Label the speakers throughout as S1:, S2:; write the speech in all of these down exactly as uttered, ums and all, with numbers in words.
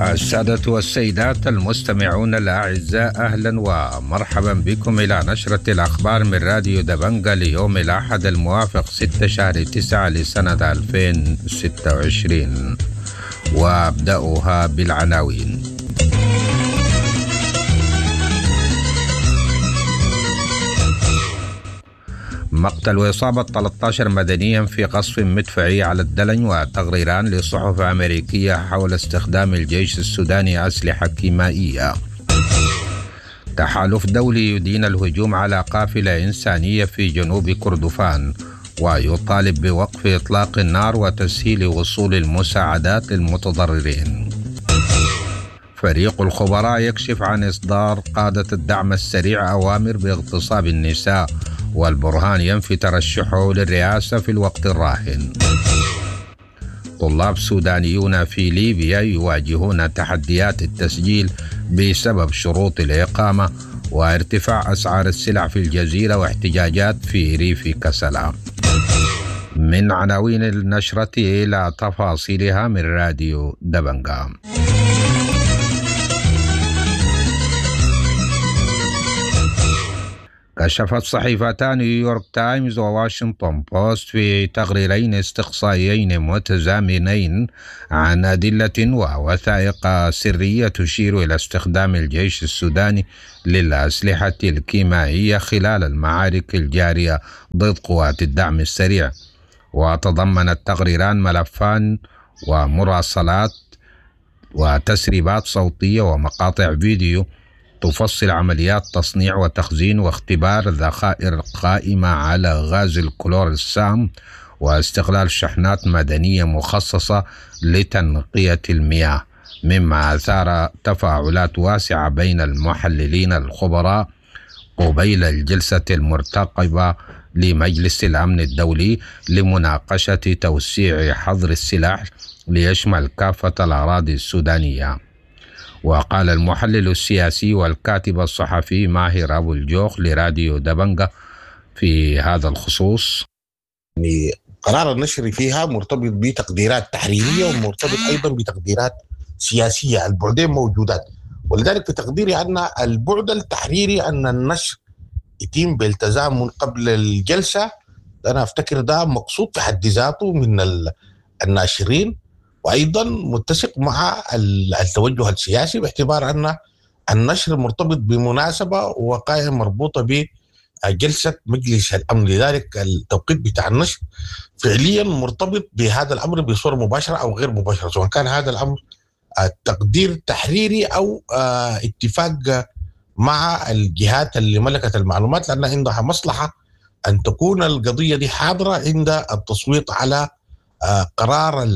S1: السادة والسيدات المستمعون الأعزاء، أهلا ومرحبا بكم إلى نشرة الأخبار من راديو دبنجة ليوم الأحد الموافق ستة شهر تسعة لسنة ألفين وستة وعشرين، وأبدأها بالعناوين. مقتل وإصابة ثلاثة عشر مدنيا في قصف مدفعي على الدلن، وتقريران لصحف أمريكية حول استخدام الجيش السوداني أسلحة كيميائية. تحالف دولي يدين الهجوم على قافلة إنسانية في جنوب كردفان، ويطالب بوقف إطلاق النار وتسهيل وصول المساعدات للمتضررين. فريق الخبراء يكشف عن إصدار قادة الدعم السريع أوامر باغتصاب النساء، والبرهان ينفي ترشحه للرئاسة في الوقت الراهن. طلاب سودانيون في ليبيا يواجهون تحديات التسجيل بسبب شروط الإقامة، وارتفاع أسعار السلع في الجزيرة، واحتجاجات في ريف كسلا. من عناوين النشرة إلى تفاصيلها من راديو دبنجة. كشفت صحيفتا نيويورك تايمز وواشنطن بوست في تقريرين استقصائيين متزامنين عن أدلة ووثائق سرية تشير إلى استخدام الجيش السوداني للأسلحة الكيميائية خلال المعارك الجارية ضد قوات الدعم السريع. وتضمن التقريران ملفان ومراسلات وتسريبات صوتية ومقاطع فيديو تفصل عمليات تصنيع وتخزين واختبار ذخائر قائمة على غاز الكلور السام، واستغلال شحنات مدنية مخصصة لتنقية المياه، مما أثار تفاعلات واسعة بين المحللين الخبراء قبيل الجلسة المرتقبة لمجلس الأمن الدولي لمناقشة توسيع حظر السلاح ليشمل كافة الأراضي السودانية. وقال المحلل السياسي والكاتب الصحفي ماهر أبو الجوخ لراديو دبنجة في هذا الخصوص:
S2: قرار النشر فيها مرتبط بتقديرات تحريرية ومرتبط أيضا بتقديرات سياسية، البعدين موجودات. ولذلك في تقديري أن البعد التحريري أن النشر يتم بالتزام من قبل الجلسة، أنا أفتكر ده مقصود في حد ذاته من الناشرين، وأيضا متسق مع التوجه السياسي، باعتبار أن النشر مرتبط بمناسبة وقائمة مربوطة بجلسة مجلس الأمن. لذلك التوقيت بتاع النشر فعليا مرتبط بهذا الأمر بصورة مباشرة أو غير مباشرة، سواء كان هذا الأمر تقدير تحريري أو اتفاق مع الجهات اللي ملكت المعلومات، لأن عندها مصلحة أن تكون القضية دي حاضرة عند التصويت على قرار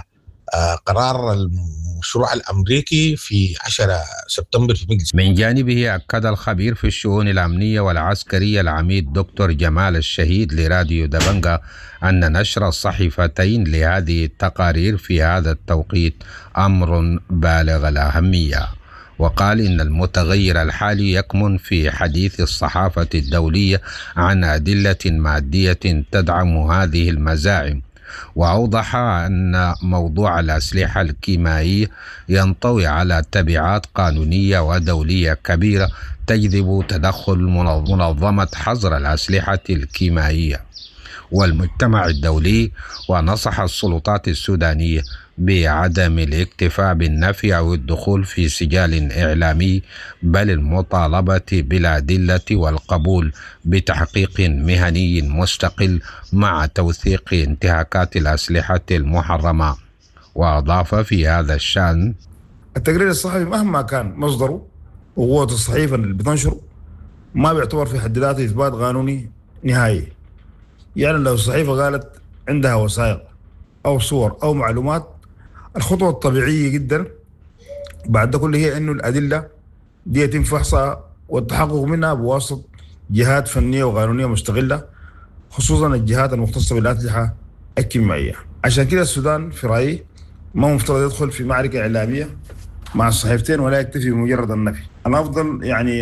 S2: قرار المشروع الأمريكي في عشرة سبتمبر في مجلس.
S1: من جانبه أكد الخبير في الشؤون الأمنية والعسكرية العميد دكتور جمال الشهيد لراديو دبنجة أن نشر الصحيفتين لهذه التقارير في هذا التوقيت أمر بالغ الأهمية، وقال إن المتغير الحالي يكمن في حديث الصحافة الدولية عن أدلة مادية تدعم هذه المزاعم. وأوضح أن موضوع الأسلحة الكيميائية ينطوي على تبعات قانونية ودولية كبيرة تجذب تدخل منظمة حظر الأسلحة الكيميائية والمجتمع الدولي، ونصح السلطات السودانية بعدم الاكتفاء بالنفي أو الدخول في سجال إعلامي، بل المطالبة بالأدلة والقبول بتحقيق مهني مستقل مع توثيق انتهاكات الأسلحة المحرمة. وأضاف في هذا الشأن:
S3: التقرير الصحفي مهما كان مصدره وقوة الصحيفة اللي بتنشره ما بيعتبر في حد ذاته إثبات قانوني نهائي. يعني لو الصحيفة قالت عندها وثائق أو صور أو معلومات، الخطوة الطبيعية جدا بعد ده كله هي إنه الأدلة دي يتم فحصها والتحقق منها بواسطة جهات فنية وقانونية مستقلة، خصوصا الجهات المختصة بالأسلحة الكيميائية. عشان كده السودان في رأيي ما مفترض يدخل في معركة إعلامية مع الصحيفتين ولا يكتفي بمجرد النفي. الأفضل يعني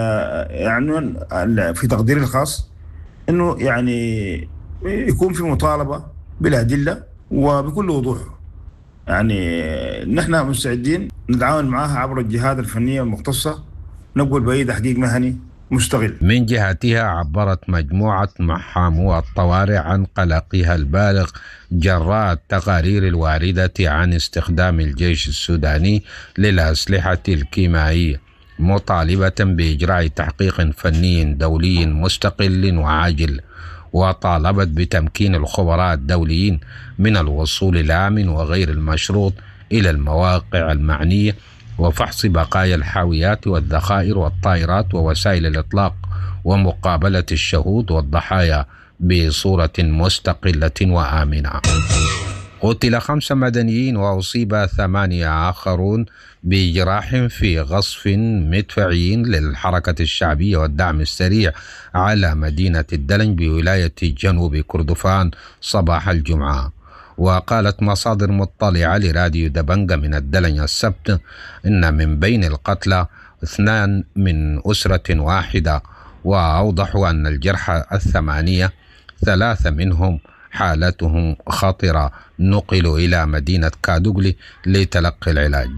S3: يعني في تقديري الخاص إنه يعني يكون في مطالبة بالأدلة وبكل وضوح. يعني نحن مستعدين نتعاون معها عبر الجهات الفنية المختصة، نقول بأي تحقيق مهني مستغل.
S1: من جهتها عبرت مجموعة محامو الطوارئ عن قلقها البالغ جراء التقارير الواردة عن استخدام الجيش السوداني للأسلحة الكيميائية، مطالبة بإجراء تحقيق فني دولي مستقل وعاجل، وطالبت بتمكين الخبراء الدوليين من الوصول الآمن وغير المشروط إلى المواقع المعنية وفحص بقايا الحاويات والذخائر والطائرات ووسائل الإطلاق ومقابلة الشهود والضحايا بصورة مستقلة وآمنة. قتل خمسة مدنيين وأصيب ثمانية آخرون بجراح في غصف مدفعي للحركة الشعبية والدعم السريع على مدينة الدلنج بولاية جنوب كردفان صباح الجمعة. وقالت مصادر مطلعة لراديو دبنجة من الدلنج السبت إن من بين القتلى اثنان من أسرة واحدة، وأوضحوا أن الجرحى الثمانية ثلاثة منهم حالتهم خطرة نقلوا إلى مدينة كادوغلي لتلقي العلاج.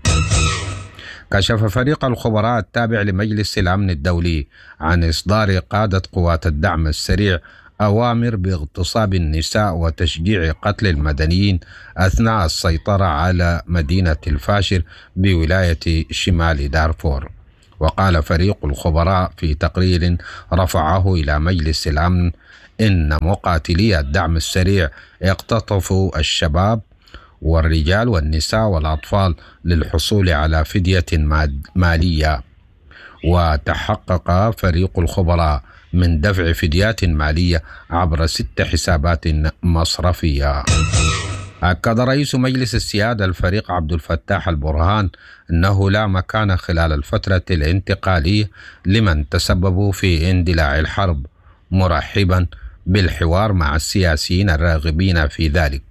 S1: كشف فريق الخبراء التابع لمجلس الأمن الدولي عن إصدار قادة قوات الدعم السريع أوامر باغتصاب النساء وتشجيع قتل المدنيين أثناء السيطرة على مدينة الفاشر بولاية شمال دارفور. وقال فريق الخبراء في تقرير رفعه إلى مجلس الأمن إن مقاتلي الدعم السريع اقتطفوا الشباب والرجال والنساء والأطفال للحصول على فدية مالية، وتحقق فريق الخبراء من دفع فديات مالية عبر ست حسابات مصرفية. أكد رئيس مجلس السيادة الفريق عبد الفتاح البرهان أنه لا مكان خلال الفترة الانتقالية لمن تسببوا في اندلاع الحرب، مرحبا بالحوار مع السياسيين الراغبين في ذلك.